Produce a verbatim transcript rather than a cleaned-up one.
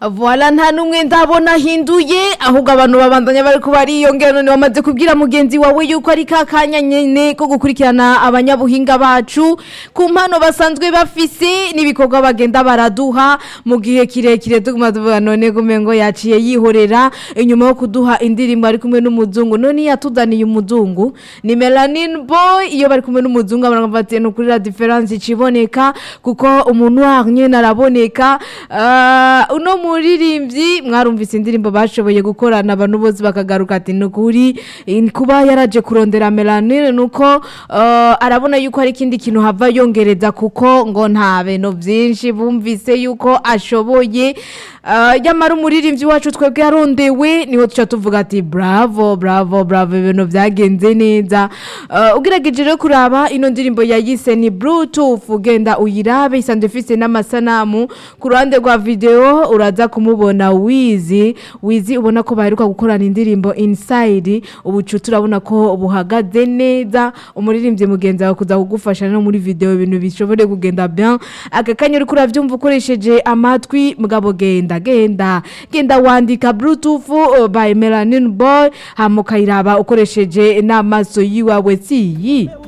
Voilà nta numwe ndabona hinduye ahubwo abantu babandanya bari kubariyongera none wamaze kubwira mugenzi wawe yuko ari kakanya nyene ko gukurikirana abanyabuhinga bacu ku mpano basanzwe bafise nibikorwa bagenda baraduha mu gihe kirekire tuguma tuvuga none gumengo yaciye yihorera inyuma yo kuduha indirimbo ari kumwe n'umuzungu none yatudaniye umuzungu ni Melanin Boy iyo bari kumwe n'umuzungu abaravuga no kuri la difference ciboneka kuko umuntu wanye naraboneka uh, uno muririmbyi mwarumvise indirimbo bashoboye gukorana abantu bose bakagaruka ati nukuri kuba yaraje kurondera Melanin nuko uh, arabona yuko ari kindi kintu hava yongereza kuko ngo nta beno byinshi bumvise yuko ashoboye uh, yamara umuririmbyi wacu twebwe yarondewe niho tuca tuvuga ati bravo bravo bravo ibintu byagenze neza uh, ugerageje rero kuraba ino ndirimbo yayise ni Bluetooth ugenda uyirabe isanzwe ifise n'amasanamu ku ruhande rwa video uraza kumubona Wizi Wizi ubona ko baheruka gukorana indirimbo Inside ubucu turabona ko buhagaze neza umuririmbyi mugenzi wawe kuza kugufasha no muri video ibintu bishobore kugenda bien akakanya uri kuravyumva ukoresheje amatwi mugabo genda genda genda wandika Bluetooth by Melanin Boy hamukayiraba ukoresheje n'amaso yiwawe si